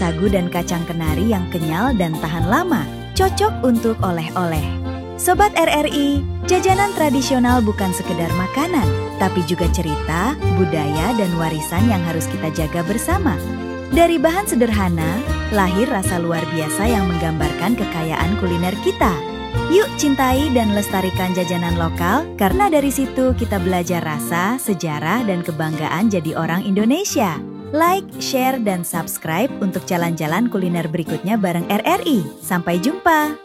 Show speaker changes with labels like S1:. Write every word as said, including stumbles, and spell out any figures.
S1: sagu dan kacang kenari yang kenyal dan tahan lama, cocok untuk oleh-oleh. Sobat R R I, jajanan tradisional bukan sekedar makanan, tapi juga cerita, budaya, dan warisan yang harus kita jaga bersama. Dari bahan sederhana, lahir rasa luar biasa yang menggambarkan kekayaan kuliner kita. Yuk cintai dan lestarikan jajanan lokal, karena dari situ kita belajar rasa, sejarah, dan kebanggaan jadi orang Indonesia. Like, share, dan subscribe untuk jalan-jalan kuliner berikutnya bareng R R I. Sampai jumpa!